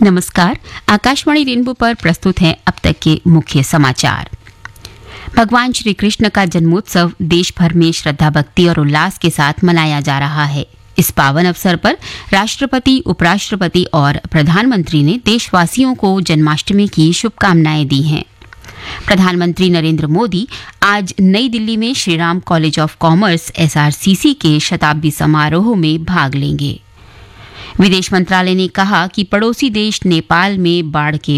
नमस्कार। आकाशवाणी रेनबो पर प्रस्तुत हैं अब तक के मुख्य समाचार। भगवान श्री कृष्ण का जन्मोत्सव देश भर में श्रद्धा भक्ति और उल्लास के साथ मनाया जा रहा है। इस पावन अवसर पर राष्ट्रपति, उपराष्ट्रपति और प्रधानमंत्री ने देशवासियों को जन्माष्टमी की शुभकामनाएं दी हैं। प्रधानमंत्री नरेंद्र मोदी आज नई दिल्ली में Shriram college of commerce SRCC के शताब्दी समारोह में भाग लेंगे। विदेश मंत्रालय ने कहा कि पड़ोसी देश नेपाल में बाढ़ के